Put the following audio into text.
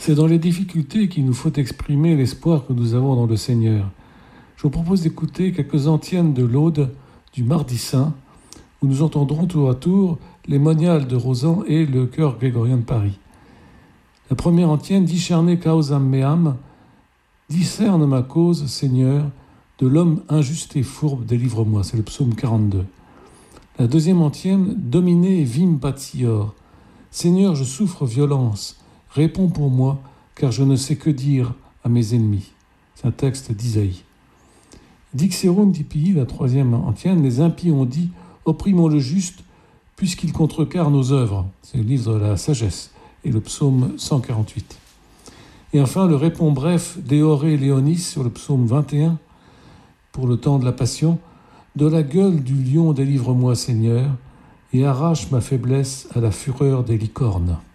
C'est dans les difficultés qu'il nous faut exprimer l'espoir que nous avons dans le Seigneur. Je vous propose d'écouter quelques antiennes de l'Aude du Mardi Saint, où nous entendrons tour à tour les moniales de Rosan et le chœur grégorien de Paris. La première antienne, Discerne causam meam, discerne ma cause, Seigneur, de l'homme injuste et fourbe, délivre-moi. C'est le psaume 42. La deuxième antienne, Domine vim patior, Seigneur, je souffre violence, réponds pour moi, car je ne sais que dire à mes ennemis. C'est un texte d'Isaïe. Dixerum dipii, la troisième antienne, les impies ont dit, opprimons le juste, puisqu'il contrecarre nos œuvres. C'est le livre de la sagesse et le psaume 148. Et enfin, le répond bref d'Éoré Léonis sur le psaume 21, pour le temps de la Passion, de la gueule du lion délivre-moi, Seigneur, et arrache ma faiblesse à la fureur des licornes.